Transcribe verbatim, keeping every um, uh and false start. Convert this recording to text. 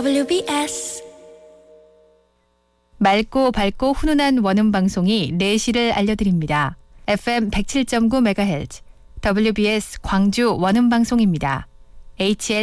더블유비에스 맑고 밝고 훈훈한 원음 방송이 네 시를 알려드립니다. 에프엠 백칠 점 구 메가헤르츠 더블유비에스 광주 원음 방송입니다. 에이치엘